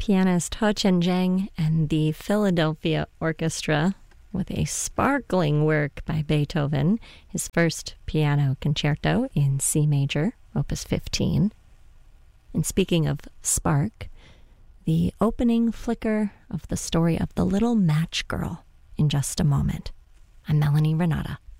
pianist Ho Chen-jang and the Philadelphia Orchestra with a sparkling work by Beethoven, his first piano concerto in C major, Opus 15. And speaking of spark, the opening flicker of the story of the Little Match Girl in just a moment. I'm Melanie Renata.